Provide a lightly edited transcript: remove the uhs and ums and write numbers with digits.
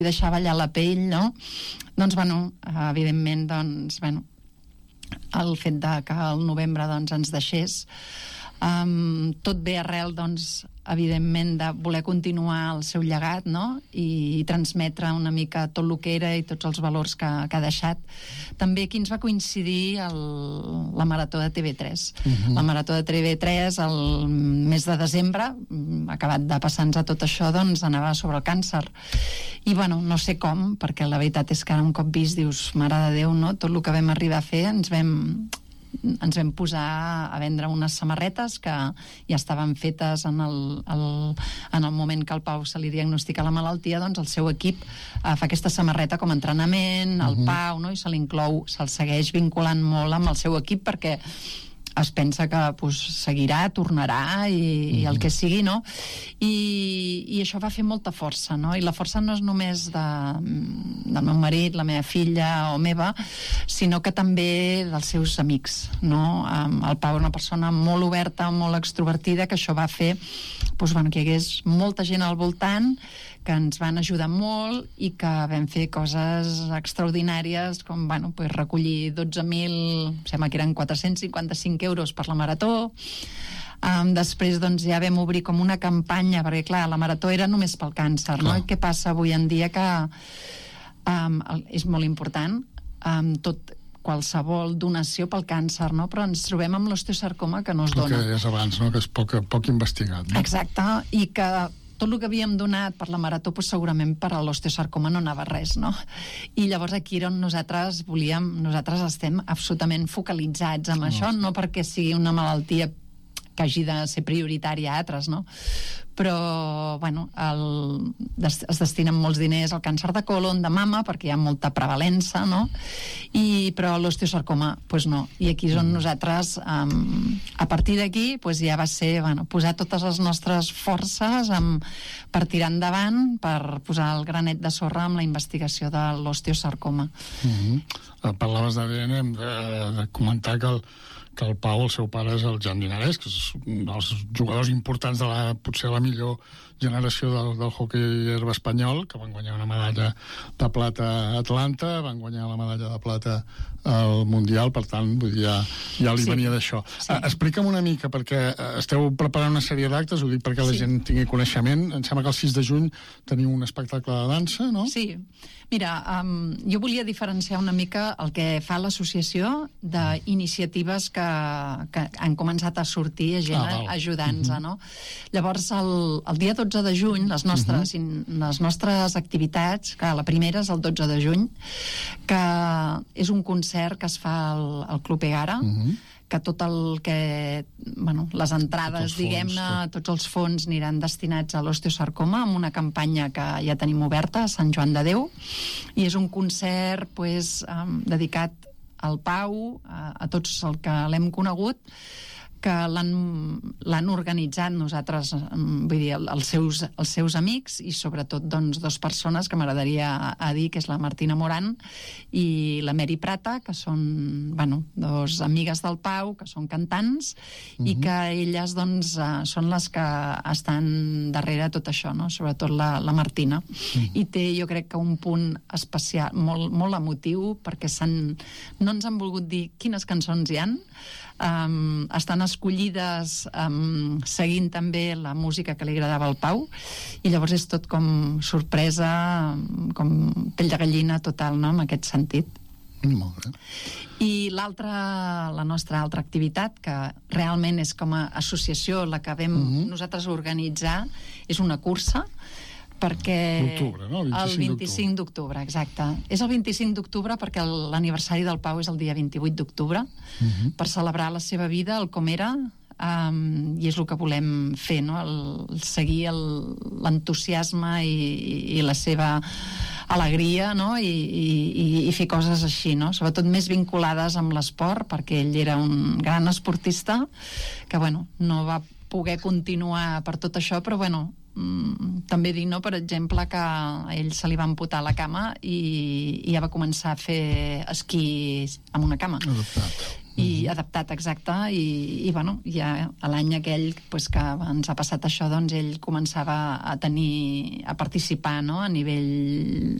deixar ballar la pell, no? Doncs, evidentment, el fet de que al novembre ens deixés, tot ve arrel, evidentment, de voler continuar el seu llegat, no? I transmetre una mica tot el que era i tots els valors que ha deixat. També aquí ens va coincidir la Marató de TV3. La Marató de TV3 el mes de desembre, acabat de passar-nos a tot això, anava sobre el càncer. I no sé com, perquè la veritat és que ara un cop vist dius, mare de Déu, no? Tot el que vam arribar a fer, ens vam posar a vendre unes samarretes que ja estaven fetes en el moment que al Pau se li diagnostica la malaltia. El seu equip fa aquesta samarreta com a entrenament, el Pau, no? I se'l segueix vinculant molt amb el seu equip perquè es pensa que seguirà, tornarà i el que sigui, no? I això va fer molta força, no? I la força no és només del meu marit, la meva filla o meva, sinó que també dels seus amics, no? El Pau és una persona molt oberta, molt extrovertida, que això va fer que hi hagués molta gent al voltant, que ens van ajudar molt i que vam fer coses extraordinàries com recollir 12.000, sembla que eren 455 euros per la Marató. Després ja vam obrir com una campanya, perquè clar, la Marató era només pel càncer, no? I què passa avui en dia que és molt important qualsevol donació pel càncer, no? Però ens trobem amb l'osteosarcoma que no es dona. El que deies abans, no? Que és poc investigat, no? Exacte, i que tot el que havíem donat per la Marató segurament per a l'osteosarcoma no anava res, no? I llavors aquí era on nosaltres estem absolutament focalitzats amb això, no perquè sigui una malaltia que hagi de ser prioritària a altres, no? Però, es destinen molts diners al càncer de colon, de mama, perquè hi ha molta prevalença, no? Però l'osteosarcoma, no. I aquí és on nosaltres, a partir d'aquí, ja va ser posar totes les nostres forces per tirar endavant, per posar el granet de sorra amb la investigació de l'osteosarcoma. Parlaves d'ADN, hem de comentar que el Pau, el seu pare, és el Jan Linares, que és un dels jugadors importants de potser la millor generació del hoquei herba espanyol, que van guanyar una medalla de plata a Atlanta, van guanyar la medalla de plata al Mundial, per tant, ja li venia d'això. Explica'm una mica, perquè esteu preparant una sèrie d'actes, ho dic perquè la gent tingui coneixement. Em sembla que el 6 de juny teniu un espectacle de dansa, no? Sí. Mira, jo volia diferenciar una mica el que fa l'associació d'iniciatives que han començat a sortir gent ajudant-nos, no? Llavors, el dia 12 de juny, les nostres activitats, que la primera és el 12 de juny, que és un concert que es fa al Club Egara, que tot el que... les entrades, diguem-ne, tots els fons aniran destinats a l'osteosarcoma, amb una campanya que ja tenim oberta, a Sant Joan de Déu, i és un concert dedicat al Pau, a tots els que l'hem conegut, que l'han organitzat nosaltres, vull dir, els seus amics, i sobretot dues persones que m'agradaria dir, que és la Martina Moran i la Mary Prata, que són dos amigues del Pau, que són cantants, i que elles són les que estan darrere tot això, no? Sobretot la Martina. I té, jo crec que un punt especial, molt emotiu, perquè no ens han volgut dir quines cançons hi han, estan escollides seguint també la música que li agradava al Pau, i llavors és tot com sorpresa, com pell de gallina total, no?, en aquest sentit. Molt bé. I la nostra altra activitat, que realment és com a associació la que vam nosaltres organitzar, és una cursa, perquè... L'octubre, no? El 25 d'octubre, exacte. És el 25 d'octubre perquè l'aniversari del Pau és el dia 28 d'octubre, per celebrar la seva vida, el com era, i és el que volem fer, no? Seguir l'entusiasme i la seva alegria, no? I fer coses així, no? Sobretot més vinculades amb l'esport, perquè ell era un gran esportista que, no va poder continuar per tot això, però, també dir, no, per exemple, que a ell se li va amputar la cama i ja va començar a fer esquí amb una cama. i adaptat, exacte, i bueno, ja a l'any aquell pues, que ens ha passat això, doncs ell començava a participar, no?, a nivell